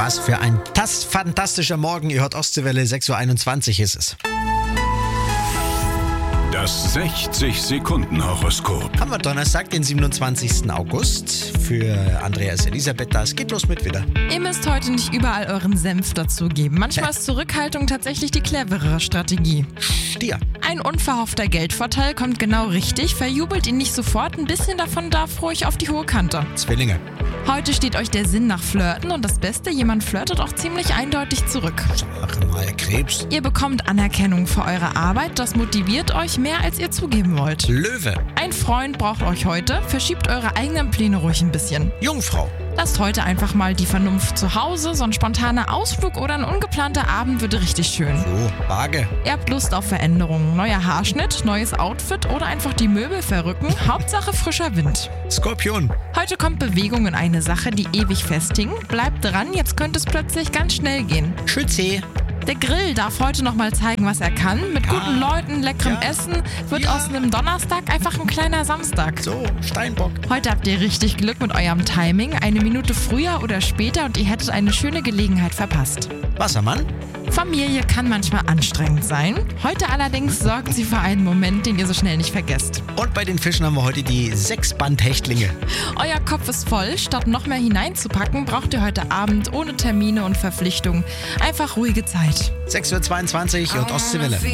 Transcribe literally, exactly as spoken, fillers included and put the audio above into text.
Was für ein tas- fantastischer Morgen. Ihr hört Ostseewelle, sechs Uhr einundzwanzig ist es. Das sechzig-Sekunden-Horoskop. Haben wir Donnerstag, den siebenundzwanzigsten August. Für Andrea ist Elisabeth da. Es geht los mit wieder. Ihr müsst heute nicht überall euren Senf dazugeben. Manchmal ist Zurückhaltung tatsächlich die cleverere Strategie. Stier. Ein unverhoffter Geldvorteil kommt genau richtig. Verjubelt ihn nicht sofort. Ein bisschen davon darf ruhig auf die hohe Kante. Zwillinge. Heute steht euch der Sinn nach Flirten und das Beste, jemand flirtet auch ziemlich eindeutig zurück. Sag mal, Krebs. Ihr bekommt Anerkennung für eure Arbeit. Das motiviert euch mehr, als ihr zugeben wollt. Löwe. Ein Freund braucht euch heute. Verschiebt eure eigenen Pläne ruhig ein bisschen. Jungfrau. Lasst heute einfach mal die Vernunft zu Hause. So ein spontaner Ausflug oder ein ungeplanter Abend würde richtig schön. So, Waage. Ihr habt Lust auf Veränderungen. Neuer Haarschnitt, neues Outfit oder einfach die Möbel verrücken. Hauptsache frischer Wind. Skorpion. Heute kommt Bewegung in eine Sache, die ewig festhing. Bleibt dran, jetzt könnte es plötzlich ganz schnell gehen. Schütze. Der Grill darf heute nochmal zeigen, was er kann. Mit guten Leuten, leckerem Ja. Essen wird Ja. aus einem Donnerstag einfach ein kleiner Samstag. So, Steinbock. Heute habt ihr richtig Glück mit eurem Timing. Eine Minute früher oder später und ihr hättet eine schöne Gelegenheit verpasst. Wassermann. Familie kann manchmal anstrengend sein. Heute allerdings sorgt sie für einen Moment, den ihr so schnell nicht vergesst. Und bei den Fischen haben wir heute die Sechsbandhechtlinge. Euer Kopf ist voll. Statt noch mehr hineinzupacken, braucht ihr heute Abend ohne Termine und Verpflichtungen einfach ruhige Zeit. sechs Uhr zweiundzwanzig und Ostseewelle.